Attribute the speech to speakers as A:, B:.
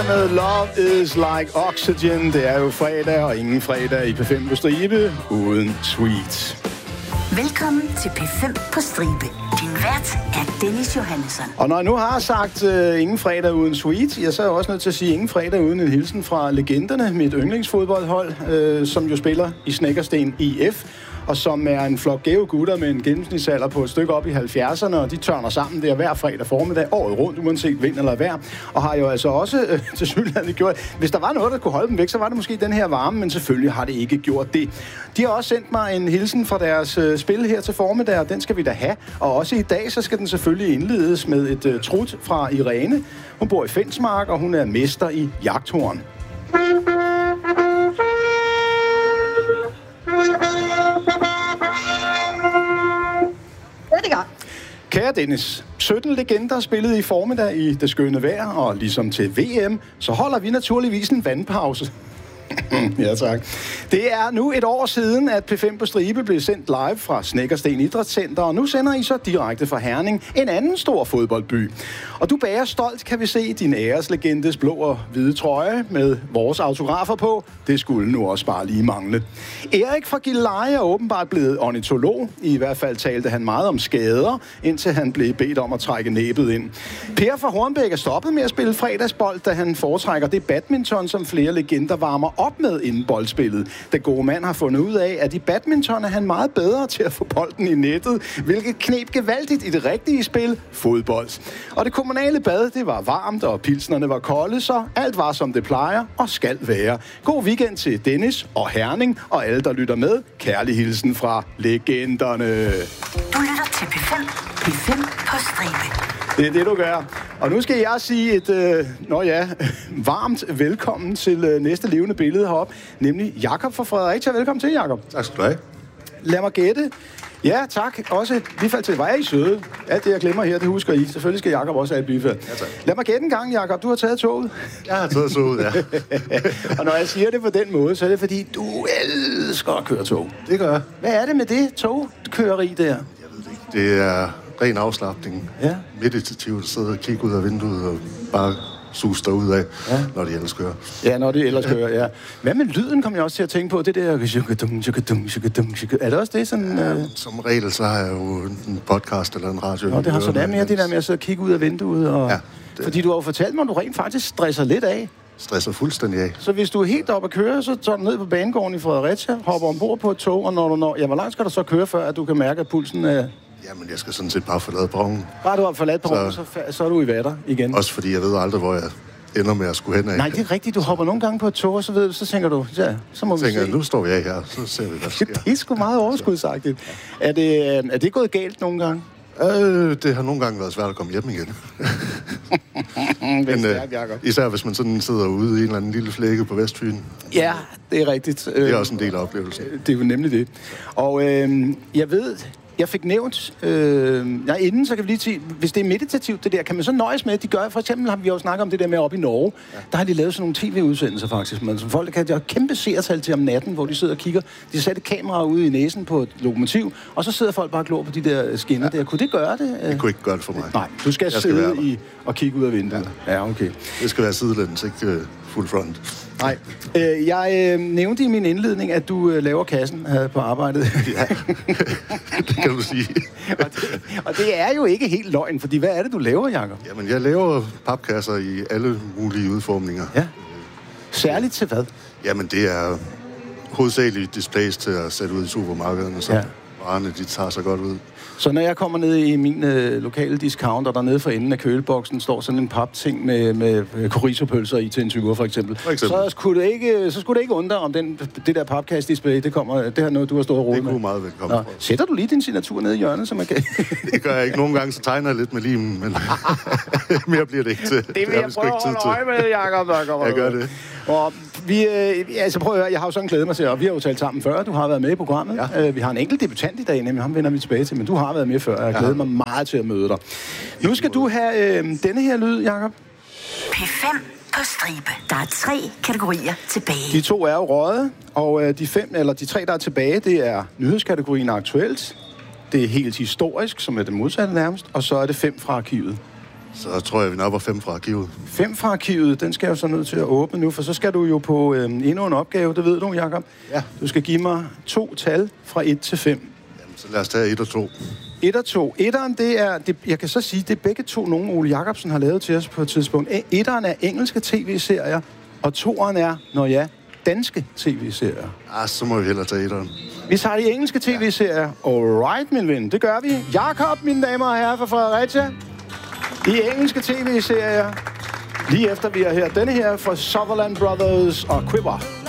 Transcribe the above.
A: Med Love is like oxygen. Det er jo fredag, og ingen fredag i P5 på stribe uden Sweet.
B: Velkommen til P5 på stribe. Din vært er Dennis Johannesson.
A: Og når jeg nu har sagt ingen fredag uden Sweet, så er jeg også nødt til at sige ingen fredag uden en hilsen fra legenderne, mit yndlingsfodboldhold, som jo spiller i Snekkersten IF, og som er en flok gæve gutter med en gennemsnitsalder på et stykke op i 70'erne, og de tørner sammen der hver fredag formiddag, året rundt, uanset vind eller vejr, og har jo altså også til synligheden gjort, hvis der var noget, der kunne holde dem væk, så var det måske den her varme, men selvfølgelig har det ikke gjort det. De har også sendt mig en hilsen fra deres spil her til formiddag, og den skal vi da have, og også i dag, så skal den selvfølgelig indledes med et trut fra Irene. Hun bor i Fensmark, og hun er mester i jagthorn. Kære Dennis, 17 legender spillede i formiddag i det skønne vejr, og ligesom til VM, så holder vi naturligvis en vandpause. Ja, tak. Det er nu et år siden, at P5 på stribe blev sendt live fra Snekkersten Idrætscenter, og nu sender I så direkte fra Herning, en anden stor fodboldby. Og du bærer stolt, kan vi se, din æreslegendes blå og hvide trøje med vores autografer på. Det skulle nu også bare lige mangle. Erik fra Gilleleje er åbenbart blevet ornitolog. I hvert fald talte han meget om skader, indtil han blev bedt om at trække næbet ind. Per fra Hornbæk er stoppet med at spille fredagsbold, da han foretrækker det badminton, som flere legender varmer op med inden boldspillet. Den gode mand har fundet ud af, at i badminton er han meget bedre til at få bolden i nettet, hvilket kneb gevaldigt i det rigtige spil, fodbold. Og det kommunale bad, det var varmt, og pilsnerne var kolde, så alt var som det plejer og skal være. God weekend til Dennis og Herning og alle, der lytter med. Kærlig hilsen fra legenderne.
B: Du lytter til P5. P5 på stribe.
A: Det er det, du gør. Og nu skal jeg sige et, varmt velkommen til næste levende billede heroppe, nemlig Jakob fra Fredericia. Velkommen til, Jakob.
C: Tak skal du have.
A: Lad mig gætte. Ja, tak. Også bifald til. Hvor er I søde? Alt det, jeg glemmer her, det husker I. Selvfølgelig skal Jakob også have et bifald. Ja, tak. Lad mig gætte en gang, Jakob. Du har taget toget.
C: Jeg har taget toget, ja.
A: Og når jeg siger det på den måde, så er det fordi, du elsker at køre tog.
C: Det gør jeg.
A: Hvad er det med det togkøreri der?
C: Jeg ved det ikke. Det er ren afslapning.
A: Ja.
C: Meditativt at sidde og kigge ud af vinduet og bare sus derud af, når de ellers kører.
A: Ja, når de ellers kører, ja. Hvad med lyden, kom jeg også til at tænke på? Det der... Er det også det sådan...
C: Ja, som regel, så har jeg jo en podcast eller en radio.
A: Nå, det har så der mere det der med at sidde og kigge ud af vinduet. Og... Ja, fordi du har jo fortalt mig, at du rent faktisk stresser lidt af.
C: Stresser fuldstændig af.
A: Så hvis du er helt oppe at køre, så tager du ned på banegården i Fredericia, hopper ombord på et tog, og når du når... Ja, hvor langt skal du så køre, før at du kan mærke, at pulsen er...
C: Jamen, jeg skal sådan set bare forlade perronen.
A: Bare du har forladt perronen, så er du i vatter igen.
C: Også fordi jeg ved aldrig, hvor jeg ender med at skulle hen af.
A: Nej, det er rigtigt. Du hopper nogle gange på et tog, og så tænker du, ja, så må vi se.
C: Nu står vi af her, så ser vi, hvad der sker.
A: Det er sgu meget overskudsagtigt. Er det gået galt nogle gange?
C: Det har nogle gange været svært at komme hjem igen.
A: Men,
C: især hvis man sådan sidder ude i en eller anden lille flække på Vestfyn.
A: Ja, det er rigtigt.
C: Det er også en del af oplevelsen.
A: Det er jo nemlig det. Og jeg ved... Jeg fik nævnt, inden så kan vi lige sige, hvis det er meditativt det der, kan man så nøjes med, at de gør, for eksempel har vi jo snakket om det der med op i Norge, der har de lavet sådan nogle tv-udsendelser faktisk, men som folk kan, de har kæmpe seertal til om natten, hvor de sidder og kigger, de sætter kameraer ude i næsen på et lokomotiv, og så sidder folk bare og glor på de der skinner der. Kunne det gøre det?
C: Det kunne ikke gøre det for mig.
A: Nej, du skal sidde og kigge ud af vinduet. Ja, okay.
C: Det skal være sidelæns, ikke full front.
A: Nej. Jeg nævnte i min indledning, at du laver kassen her på arbejdet.
C: Ja, det kan du sige.
A: og det er jo ikke helt løgn, fordi hvad er det, du laver, Jakob?
C: Jamen, jeg laver papkasser i alle mulige udformninger.
A: Ja. Særligt til hvad?
C: Jamen, det er hovedsageligt displays til at sætte ud i supermarkederne, så varerne, de tager sig godt ud.
A: Så når jeg kommer ned i min lokale discounter, der nede for enden af køleboksen står sådan en papting med chorizo-pølser i til en 20'er for eksempel. Så skulle det ikke undre om det der papkasse-display, det er noget, du har stået og rodet med.
C: Det kunne meget velkommen.
A: Sætter du lige din signatur ned i hjørnet, så man kan...
C: Det gør jeg ikke. Nogle gange så tegner jeg lidt med limen, men mere bliver det ikke til.
A: Det vil jeg prøve at holde øje med, Jacob.
C: Jeg gør det.
A: Og prøv at høre, jeg har jo sådan glædet mig til, og vi har jo talt sammen før, du har været med i programmet. Ja. Vi har en enkelt debutant i dag, nemlig ham vender vi tilbage til, men du har været med før, og jeg glæder mig meget til at møde dig. Nu skal du have denne her lyd, Jakob.
B: P5 på stribe. Der er 3 kategorier tilbage.
A: De 2 er jo røget, og de 3, der er tilbage, det er nyhedskategorien aktuelt, det er helt historisk, som er det modsatte nærmest, og så er det 5 fra arkivet.
C: Så tror jeg, vi napper 5 fra arkivet.
A: 5 fra arkivet, den skal jeg jo så nødt til at åbne nu, for så skal du jo på endnu en opgave, det ved du, Jakob.
C: Ja.
A: Du skal give mig 2 tal fra 1 til 5.
C: Jamen, så lad os tage 1 og 2.
A: 1 og 2. 1'eren, det er, jeg kan så sige, det er begge to nogen, Ole Jacobsen har lavet til os på et tidspunkt. 1'eren er engelske tv-serier, og 2'eren er, danske tv-serier.
C: Så må vi hellere tage 1'eren.
A: Vi tager de engelske tv-serier. Alright, min ven, det gør vi. Jakob, mine damer og herrer fra Fredericia. De engelske tv-serier. Lige efter vi har hørt denne her fra Sutherland Brothers og Quiver.